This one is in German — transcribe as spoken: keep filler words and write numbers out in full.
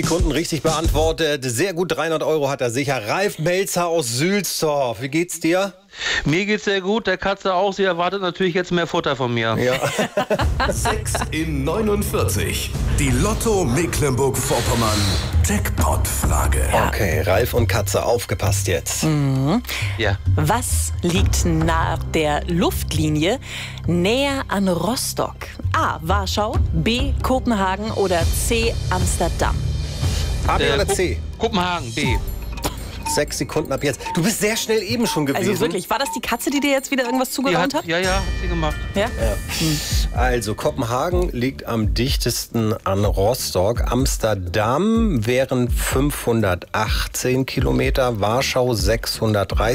Kunden richtig beantwortet. Sehr gut, dreihundert Euro hat er sicher. Ralf Melzer aus Sülzdorf. Wie geht's dir? Mir geht's sehr gut, der Katze auch. Sie erwartet natürlich jetzt mehr Futter von mir. Ja. sechs in neunundvierzig. Die Lotto Mecklenburg-Vorpommern Jackpot-Frage. Okay, Ralf und Katze, aufgepasst jetzt. Mhm. Ja. Was liegt nach der Luftlinie näher an Rostock? A. Warschau, B. Kopenhagen oder C. Amsterdam? A, B Äh, oder Ko- C? Kopenhagen, B. Sechs Sekunden ab jetzt. Du bist sehr schnell eben schon gewesen. Also wirklich, war das die Katze, die dir jetzt wieder irgendwas Die zugeraunt hat, hat? ja, ja, hat sie gemacht. Ja? Also, Kopenhagen liegt am dichtesten an Rostock. Amsterdam wären fünfhundertachtzehn Kilometer, Warschau sechshundertdreißig.